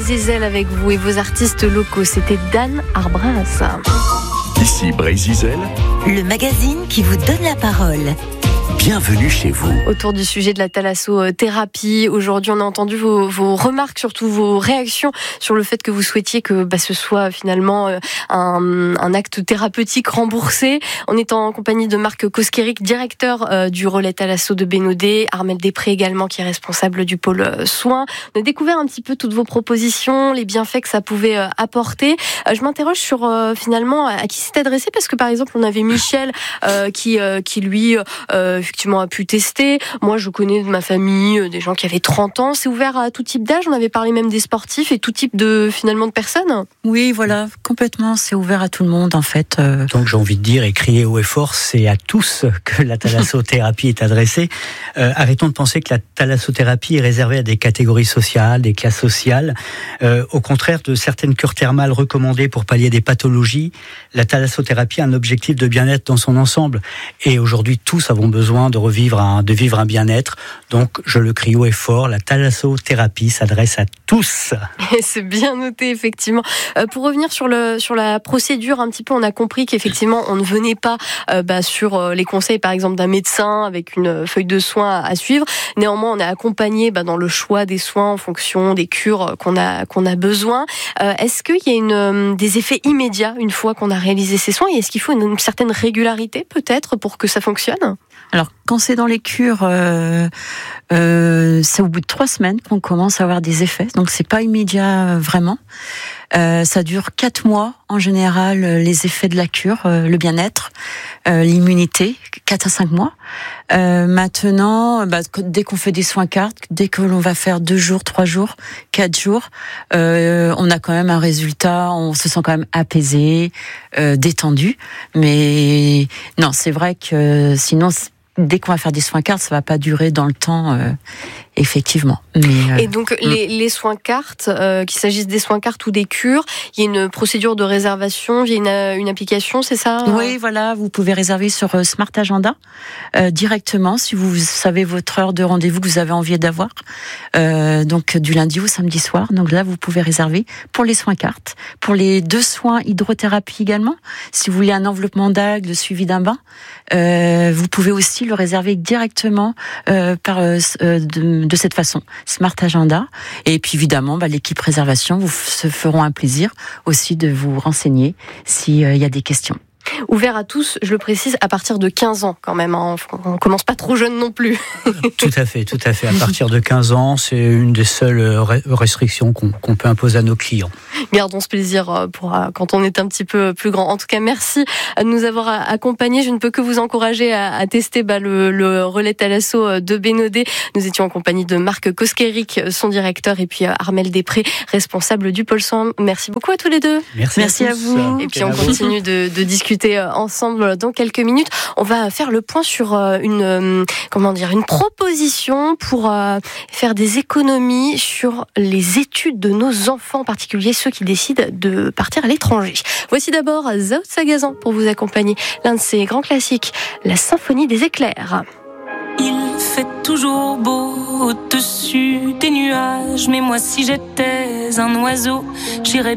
Brézizel avec vous et vos artistes locaux. C'était Dan Arbras. Ici Brézizel, le magazine qui vous donne la parole. Bienvenue chez vous. Autour du sujet de la thalassothérapie, aujourd'hui on a entendu vos remarques, surtout vos réactions sur le fait que vous souhaitiez que ce soit finalement un acte thérapeutique remboursé. On est en compagnie de Marc Koskerik, directeur du relais thalasso de Bénodet, Armelle Després également qui est responsable du pôle soins. On a découvert un petit peu toutes vos propositions, les bienfaits que ça pouvait apporter. Je m'interroge sur finalement à qui c'est adressé, parce que par exemple on avait Michel qui lui effectivement a pu tester. Moi, je connais de ma famille des gens qui avaient 30 ans. C'est ouvert à tout type d'âge. On avait parlé même des sportifs et tout type de personnes. Oui, voilà, complètement. C'est ouvert à tout le monde, en fait. Donc, j'ai envie de dire et crier haut et fort, c'est à tous que la thalassothérapie est adressée. Arrêtons de penser que la thalassothérapie est réservée à des catégories sociales, des classes sociales. Au contraire de certaines cures thermales recommandées pour pallier des pathologies, la thalassothérapie a un objectif de bien-être dans son ensemble. Et aujourd'hui, tous avons besoin de vivre un bien-être. Donc, je le crie haut et fort, la thalassothérapie s'adresse à tous. Et c'est bien noté, effectivement. Pour revenir sur la procédure, un petit peu, on a compris qu'effectivement, on ne venait pas sur les conseils, par exemple, d'un médecin avec une feuille de soins à suivre. Néanmoins, on est accompagné dans le choix des soins en fonction des cures qu'on a besoin. Est-ce qu'il y a des effets immédiats une fois qu'on a réalisé ces soins, et est-ce qu'il faut une certaine régularité, peut-être, pour que ça fonctionne ? Alors, quand c'est dans les cures, c'est au bout de 3 semaines qu'on commence à avoir des effets. Donc, c'est pas immédiat vraiment. Ça dure 4 mois en général, les effets de la cure, le bien-être, l'immunité, 4 à 5 mois. Maintenant, dès qu'on fait des soins cartes, dès que l'on va faire 2 jours, 3 jours, 4 jours, on a quand même un résultat, on se sent quand même apaisé, détendu. Mais non, c'est vrai que sinon, dès qu'on va faire des soins cartes, ça va pas durer dans le temps, effectivement. Et donc les soins cartes, qu'il s'agisse des soins cartes ou des cures, il y a une procédure de réservation via une application, c'est ça ? Oui, voilà, vous pouvez réserver sur Smart Agenda directement si vous savez votre heure de rendez-vous que vous avez envie d'avoir. Donc du lundi au samedi soir. Donc là, vous pouvez réserver pour les soins cartes, pour les 2 soins hydrothérapie également. Si vous voulez un enveloppement d'algues suivi d'un bain, vous pouvez aussi le réserver directement de cette façon, Smart Agenda. Et puis évidemment, l'équipe réservation se feront un plaisir aussi de vous renseigner s'il y a des questions. Ouvert à tous, je le précise, à partir de 15 ans quand même. On commence pas trop jeune non plus. Tout à fait. À partir de 15 ans, c'est une des seules restrictions qu'on peut imposer à nos clients. Gardons ce plaisir pour quand on est un petit peu plus grand. En tout cas, merci de nous avoir accompagnés. Je ne peux que vous encourager à tester le relais thalasso de Bénodet. Nous étions en compagnie de Marc Koskerik, son directeur, et puis Armelle Després, responsable du pôle soins. Merci beaucoup à tous les deux. Merci à vous. Et puis on continue de discuter ensemble dans quelques minutes. On va faire le point sur une proposition pour faire des économies sur les études de nos enfants, en particulier ceux qui décident de partir à l'étranger. Voici d'abord Zao Sagazan pour vous accompagner. L'un de ses grands classiques, la symphonie des éclairs. Il fait toujours beau au-dessus des nuages, mais moi si j'étais un oiseau, j'irais